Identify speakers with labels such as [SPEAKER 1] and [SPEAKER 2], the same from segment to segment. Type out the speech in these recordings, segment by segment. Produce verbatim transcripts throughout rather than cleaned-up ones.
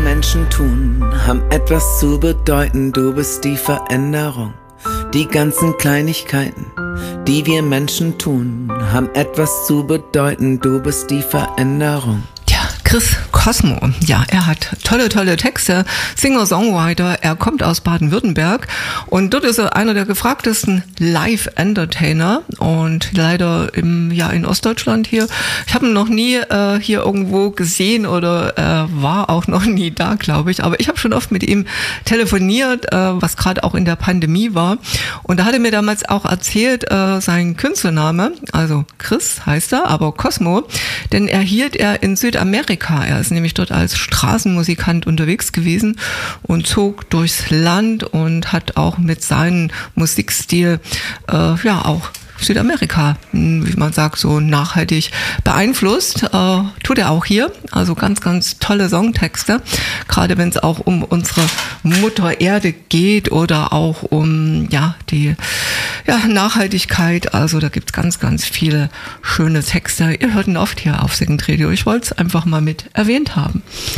[SPEAKER 1] Menschen tun, haben etwas zu bedeuten. Du bist die Veränderung. Die ganzen Kleinigkeiten, die wir Menschen tun, haben etwas zu bedeuten. Du bist die Veränderung.
[SPEAKER 2] Chris Cosmo, ja, er hat tolle, tolle Texte, Singer-Songwriter, er kommt aus Baden-Württemberg und dort ist er einer der gefragtesten Live-Entertainer und leider im, ja, in Ostdeutschland hier. Ich habe ihn noch nie äh, hier irgendwo gesehen oder äh, war auch noch nie da, glaube ich, aber ich habe schon oft mit ihm telefoniert, äh, was gerade auch in der Pandemie war und da hat er mir damals auch erzählt, äh, sein Künstlername, also Chris heißt er, aber Cosmo, denn erhielt er in Südamerika. Er ist nämlich dort als Straßenmusikant unterwegs gewesen und zog durchs Land und hat auch mit seinem Musikstil äh, ja auch Südamerika, wie man sagt, so nachhaltig beeinflusst. Äh, tut er auch hier. Also ganz, ganz tolle Songtexte. Gerade wenn es auch um unsere Mutter Erde geht oder auch um ja die ja, Nachhaltigkeit. Also da gibt's ganz, ganz viele schöne Texte. Ihr hört ihn oft hier auf Second Radio. Ich wollte es einfach mal mit erwähnt haben.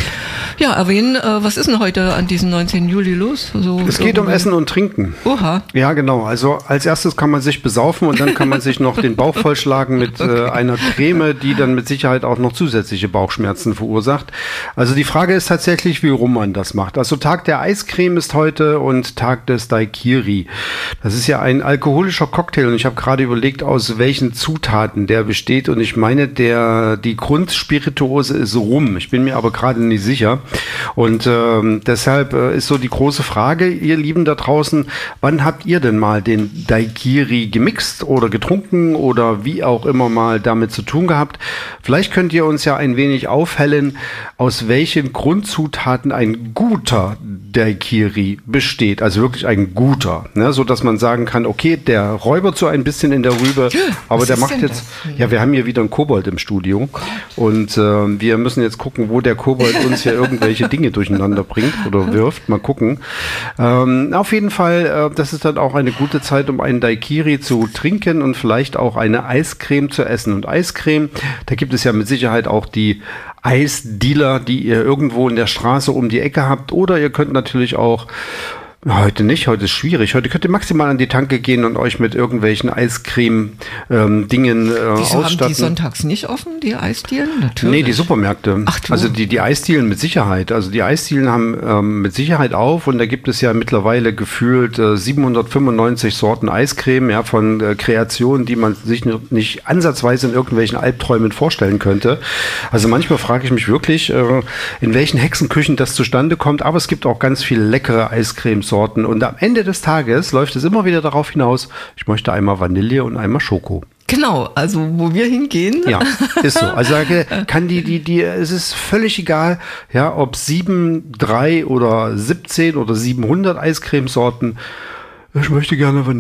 [SPEAKER 2] Ja, erwähnen, äh, was ist denn heute an diesem neunzehnten Juli los? So,
[SPEAKER 3] es geht um Essen und Trinken.
[SPEAKER 2] Oha.
[SPEAKER 3] Ja, genau. Also als erstes kann man sich besaufen und dann kann man sich noch den Bauch vollschlagen mit okay. äh, einer Creme, die dann mit Sicherheit auch noch zusätzliche Bauchschmerzen verursacht. Also die Frage ist tatsächlich, wie rum man das macht. Also Tag der Eiscreme ist heute und Tag des Daiquiri. Das ist ja ein alkoholischer Cocktail und ich habe gerade überlegt, aus welchen Zutaten der besteht und ich meine, der die Grundspirituose ist Rum. Ich bin mir aber gerade nicht sicher. Und ähm, deshalb äh, ist so die große Frage, ihr Lieben da draußen, wann habt ihr denn mal den Daiquiri gemixt oder getrunken oder wie auch immer mal damit zu tun gehabt? Vielleicht könnt ihr uns ja ein wenig aufhellen, aus welchen Grundzutaten ein guter Daiquiri besteht. Also wirklich ein guter, ne? So dass man sagen kann, okay, der räubert so ein bisschen in der Rübe, aber Was der macht jetzt, das? ja, wir haben hier wieder einen Kobold im Studio und äh, wir müssen jetzt gucken, wo der Kobold uns hier irgendwelche Dinge durcheinander bringt oder wirft. Mal gucken. Ähm, auf jeden Fall, äh, das ist dann auch eine gute Zeit, um einen Daiquiri zu trinken und vielleicht auch eine Eiscreme zu essen. Und Eiscreme, da gibt es ja mit Sicherheit auch die Eisdealer, die ihr irgendwo in der Straße um die Ecke habt. Oder ihr könnt natürlich auch Heute nicht, heute ist schwierig. Heute könnt ihr maximal an die Tanke gehen und euch mit irgendwelchen Eiscreme-Dingen ähm, äh,
[SPEAKER 2] Wieso
[SPEAKER 3] ausstatten.
[SPEAKER 2] Haben die sonntags nicht offen, die Eisdielen? Natürlich.
[SPEAKER 3] Nee, die Supermärkte.
[SPEAKER 2] Ach, du.
[SPEAKER 3] Also die, die Eisdielen mit Sicherheit. Also die Eisdielen haben ähm, mit Sicherheit auf und da gibt es ja mittlerweile gefühlt äh, siebenhundertfünfundneunzig Sorten Eiscreme, ja, von äh, Kreationen, die man sich nicht, nicht ansatzweise in irgendwelchen Albträumen vorstellen könnte. Also manchmal frage ich mich wirklich, äh, in welchen Hexenküchen das zustande kommt, aber es gibt auch ganz viele leckere Eiscremesorten. Und am Ende des Tages läuft es immer wieder darauf hinaus, ich möchte einmal Vanille und einmal Schoko.
[SPEAKER 2] Genau, also wo wir hingehen.
[SPEAKER 3] Ja, ist so. Also kann die, die, die, es ist völlig egal, ja, ob sieben, drei oder siebzehn oder siebenhundert Eiscremesorten. Ich möchte gerne Vanille.